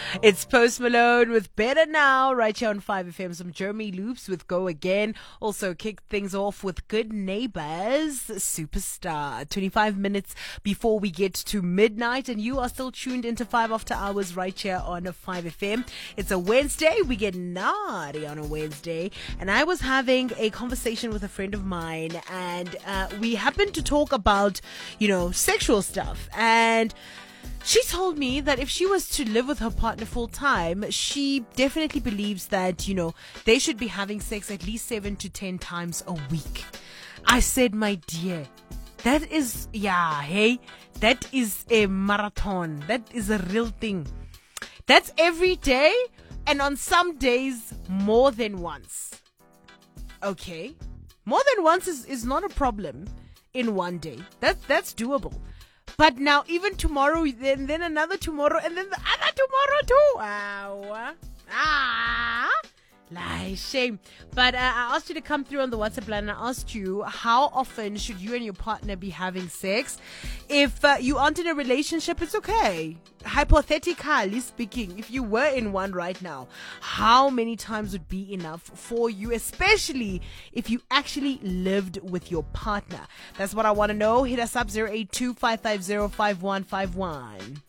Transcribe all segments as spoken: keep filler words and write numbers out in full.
It's Post Malone with Better Now right here on five F M. Some Jeremy Loops with Go Again. Also kick things off with Good Neighbors Superstar. twenty-five minutes before we get to midnight, and you are still tuned into five After Hours right here on five F M. It's a Wednesday. We get naughty on a Wednesday. And I was having a conversation with a friend of mine, and uh, we happened to talk about, you know, sexual stuff. And she told me that if she was to live with her partner full time, she definitely believes that, you know, they should be having sex at least seven to ten times a week. I said, my dear, that is, yeah, hey, that is a marathon. That is a real thing. That's every day, and on some days, more than once. Okay. More than once is, is not a problem in one day. That, that's doable. But now, even tomorrow, then then another tomorrow, and then the other tomorrow too. Wow. Ah, lie, shame. But uh, I asked you to come through on the WhatsApp line, and I asked you, how often should you and your partner be having sex? If uh, you aren't in a relationship, it's okay. Hypothetically speaking, if you were in one right now, how many times would be enough for you, especially if you actually lived with your partner? That's what I want to know. Hit us up zero eight two, five five zero, five one five one.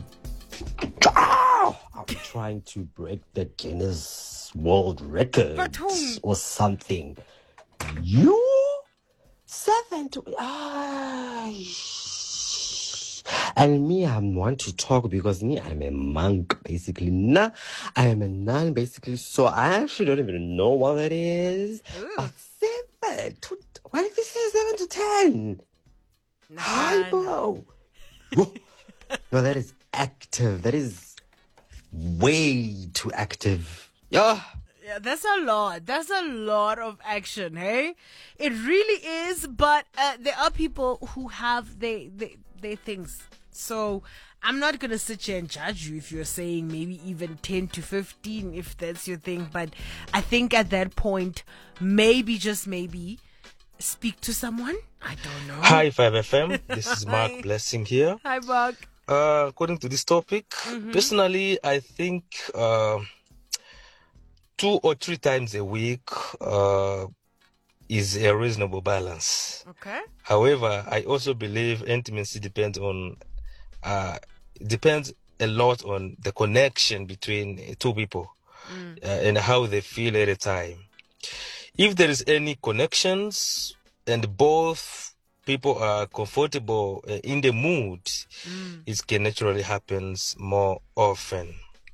I'm trying to break the Guinness World Records or something. You? Seven to... Ah, and me, I want to talk because me, I'm a monk, basically. Nah, I am a nun, basically. So I actually don't even know what that is. But seven to... Why did you say seven to ten? Nah, Hi, bro. No, that is active. That is way too active. Yeah. Yeah, that's a lot. That's a lot of action, hey? It really is, but uh, there are people who have their, their, their things. So I'm not going to sit here and judge you if you're saying maybe even ten to fifteen, if that's your thing. But I think at that point, maybe, just maybe, speak to someone. I don't know. Hi, five F M. This is Mark Hi. Blessing here. Hi, Mark. Uh, according to this topic, Mm-hmm. personally, I think uh, two or three times a week uh, is a reasonable balance. Okay. However, I also believe intimacy depends on uh, depends a lot on the connection between two people Mm. uh, and how they feel at a time. If there is any connections and both people are comfortable uh, in the mood, Mm. it can naturally happens more often.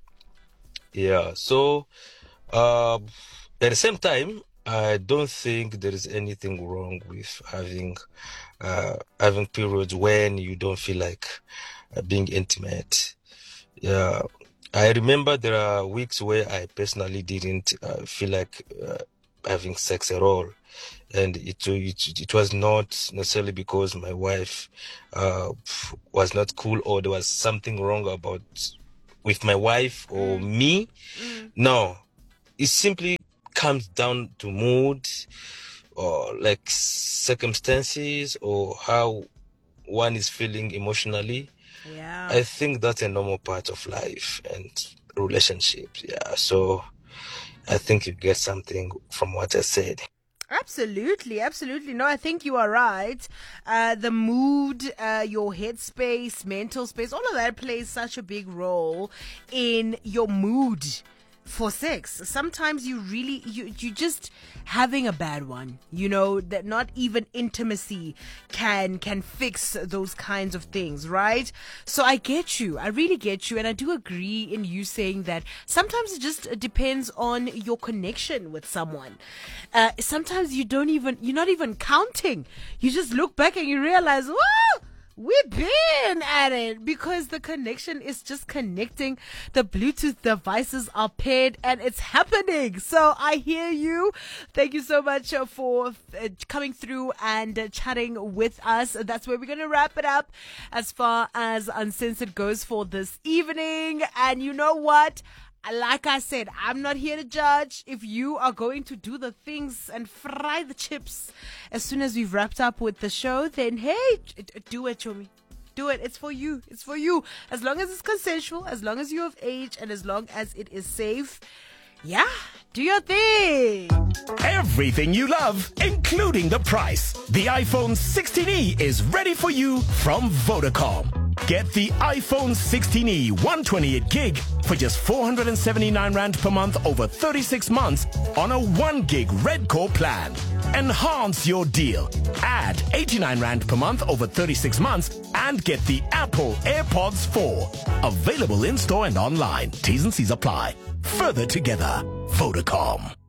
Yeah. So uh, at the same time, I don't think there is anything wrong with having uh, having periods when you don't feel like uh, being intimate. Yeah. I remember there are weeks where I personally didn't uh, feel like uh, having sex at all. And it, it it was not necessarily because my wife uh, was not cool or there was something wrong about with my wife or Mm. me. Mm. No, it simply comes down to mood or like circumstances or how one is feeling emotionally. Yeah. I think that's a normal part of life and relationships. Yeah, so I think you get something from what I said. Absolutely, absolutely. No, I think you are right. Uh, the mood, uh, your headspace, mental space, all of that plays such a big role in your mood for sex. Sometimes you really, you, you just having a bad one, you know, that not even intimacy can, can fix those kinds of things, right? So I get you. I really get you. And I do agree in you saying that sometimes it just depends on your connection with someone. Uh, sometimes you don't even, you're not even counting. You just look back and you realize, whoa, we've been at it because the connection is just connecting. The Bluetooth devices are paired and it's happening. So I hear you. Thank you so much uh, for uh, coming through and uh, chatting with us. That's where we're going to wrap it up as far as Uncensored goes for this evening. And you know what? Like I said, I'm not here to judge. If you are going to do the things and fry the chips as soon as we've wrapped up with the show, then hey, do it, Chomi. Do it. It's for you. It's for you. As long as it's consensual, as long as you're of age, and as long as it is safe. Yeah, do your thing. Everything you love, including the price. The iPhone sixteen E is ready for you from Vodacom. Get the iPhone sixteen E one twenty-eight gig for just four hundred seventy-nine rand per month over thirty-six months on a one gig Red Core plan. Enhance your deal. Add eighty-nine rand per month over thirty-six months and get the Apple AirPods four. Available in store and online. T's and C's apply. Further together. Vodacom.